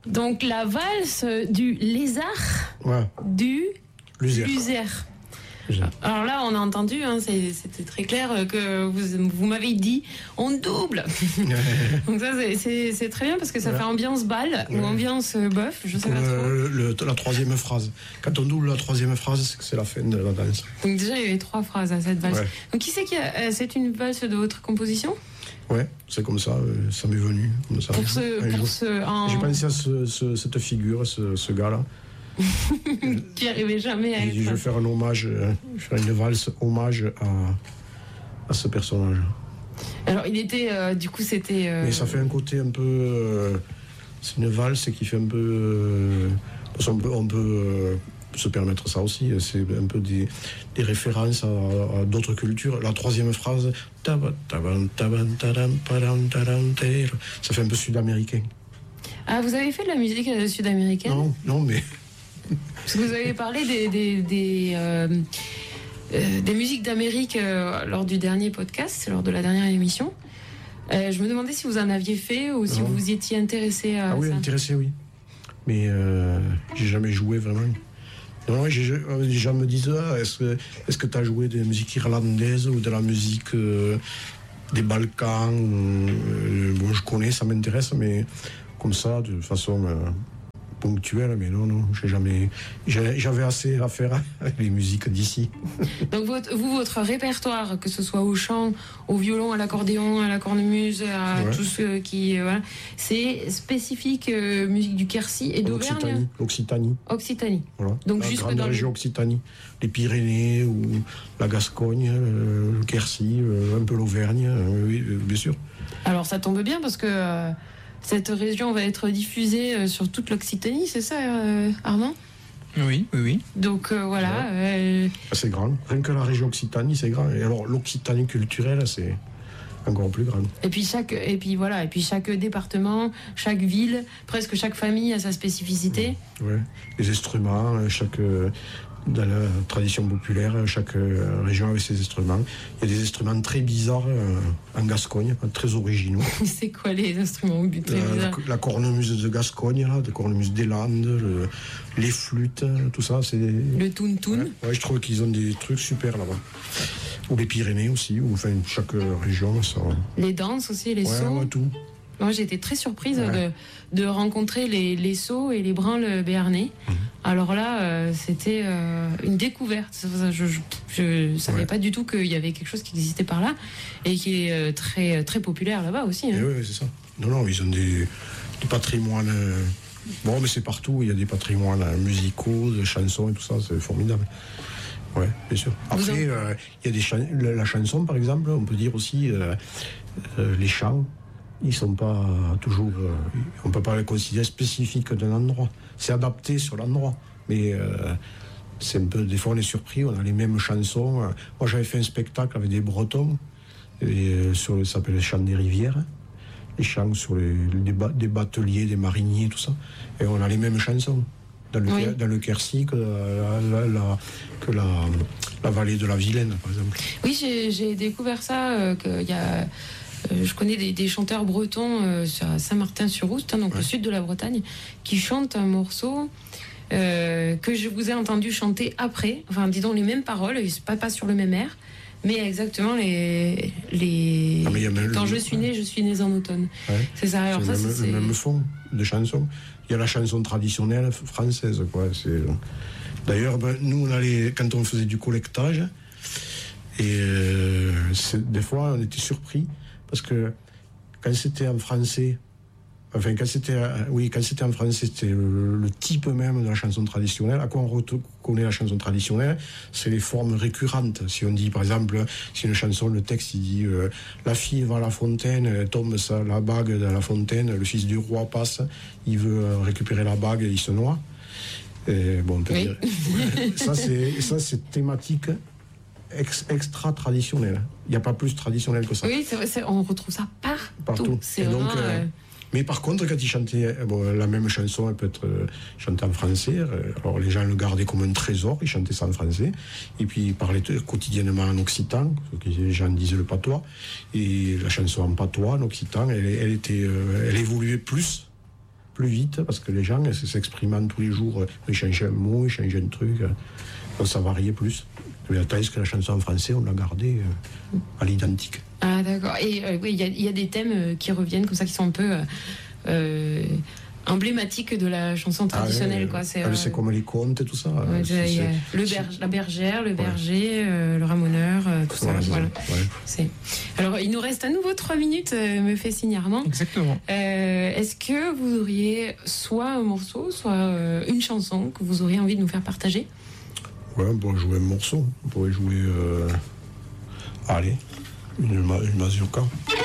Donc la valse du lézard, du luzère. Alors là, on a entendu, c'était très clair que vous m'avez dit on double. Donc ça, c'est très bien parce que ça fait ambiance bal ou ambiance bœuf, je sais pas trop. La troisième phrase. Quand on double la troisième phrase, c'est que c'est la fin de la danse. Donc déjà, il y avait 3 phrases à cette valse. Ouais. Donc qui c'est c'est une valse de votre composition ? Ouais, c'est comme ça, ça m'est venu. Comme ça. J'ai pensé à cette figure, ce gars-là. Qui arrivait jamais à être... Je vais faire un hommage, une valse hommage à ce personnage. Alors il était, du coup c'était... Mais ça fait un côté un peu... c'est une valse qui fait un peu... on peut se permettre ça aussi, c'est un peu des références à d'autres cultures. La troisième phrase, ça fait un peu sud-américain. Ah, vous avez fait de la musique sud-américaine ? Non, mais... Parce que vous avez parlé des musiques d'Amérique lors du dernier podcast, lors de la dernière émission. Je me demandais si vous en aviez fait ou si vous vous y étiez intéressé à ça. Oui, intéressé, oui. Mais j'ai jamais joué vraiment. Non, les gens me disent est-ce que tu as joué des musiques irlandaises ou de la musique des Balkans Bon, je connais, ça m'intéresse, mais comme ça, de façon ponctuelle, mais non, j'avais assez à faire avec les musiques d'ici. Donc votre répertoire, que ce soit au chant, au violon, à l'accordéon, à la cornemuse, à tout ce qui... c'est spécifique musique du Quercy et d'Auvergne. Occitanie. Voilà. Donc juste dans la région Occitanie. Les Pyrénées ou la Gascogne, le Quercy, un peu l'Auvergne, oui, bien sûr. Alors ça tombe bien parce que... cette région va être diffusée sur toute l'Occitanie, c'est ça, Armand ? Oui. Donc voilà. C'est grand. Rien que la région Occitanie, c'est grand. Et alors l'Occitanie culturelle, c'est encore plus grand. Et puis chaque département, chaque ville, presque chaque famille a sa spécificité. Ouais. Les instruments, dans la tradition populaire, chaque région avait ses instruments. Il y a des instruments très bizarres en Gascogne, très originaux. C'est quoi les instruments très bizarres ? La cornemuse de Gascogne, la cornemuse des Landes, les flûtes, tout ça. C'est le toun-toun. Ouais, je trouve qu'ils ont des trucs super là-bas. Ou les Pyrénées aussi, ou enfin chaque région. Ça... Les danses aussi, les sauts. Ouais, tout. Moi, j'ai été très surprise de rencontrer les sauts et les branles béarnais. Alors là, c'était une découverte. Je ne savais pas du tout qu'il y avait quelque chose qui existait par là et qui est très, très populaire là-bas aussi. Hein. Oui, c'est ça. Non, ils ont des patrimoines. Bon, mais c'est partout. Il y a des patrimoines musicaux, de chansons et tout ça. C'est formidable. Oui, bien sûr. Après, il y a la chanson, par exemple. On peut dire aussi les chants. Ils sont pas toujours... on ne peut pas les considérer spécifiques d'un endroit. C'est adapté sur l'endroit. Mais c'est un peu... Des fois, on est surpris. On a les mêmes chansons. Moi, j'avais fait un spectacle avec des Bretons. Ça s'appelle les chants des rivières. Les chants sur des bateliers, des mariniers, tout ça. Et on a les mêmes chansons. Dans le Quercy que la vallée de la Vilaine, par exemple. Oui, j'ai découvert ça, qu'il y a... je connais des chanteurs bretons sur Saint-Martin-sur-Oust, donc au sud de la Bretagne, qui chantent un morceau que je vous ai entendu chanter après, enfin disons les mêmes paroles, pas sur le même air, mais exactement quand je suis né en automne. Ouais. C'est ça. Alors c'est le même fond de chanson. Il y a la chanson traditionnelle française, quoi. D'ailleurs, nous, quand on faisait du collectage, et des fois, on était surpris. Parce que quand c'était en français, quand c'était en français, c'était le type même de la chanson traditionnelle. À quoi on reconnaît la chanson traditionnelle ? C'est les formes récurrentes. Si on dit, par exemple, si une chanson, le texte, il dit la fille va à la fontaine, elle tombe la bague dans la fontaine, le fils du roi passe, il veut récupérer la bague, il se noie. Et, bon, on peut dire. Ça, c'est thématique extra traditionnel. Il n'y a pas plus traditionnel que ça. Oui, c'est vrai, on retrouve ça partout. C'est donc, mais par contre, quand ils chantaient la même chanson, elle peut être chantée en français. Alors les gens le gardaient comme un trésor, ils chantaient ça en français. Et puis ils parlaient quotidiennement en occitan, les gens disaient le patois. Et la chanson en patois, en occitan, elle évoluait plus plus vite, parce que les gens s'exprimant tous les jours, ils changent un mot, ils changent un truc, donc ça variait plus. Tandis que la chanson en français, on l'a gardée à l'identique. Ah d'accord. Et oui, il y a des thèmes qui reviennent comme ça, qui sont un peu emblématiques de la chanson traditionnelle. Quoi. C'est comme les contes et tout ça. La bergère, le berger, le ramoneur, tout ça. Voilà. Alors, il nous reste à nouveau 3 minutes, me fait signe Armand. Exactement. Est-ce que vous auriez soit un morceau, soit une chanson que vous auriez envie de nous faire partager? Ouais, on pourrait jouer un morceau. On pourrait jouer... Allez, une mazurka.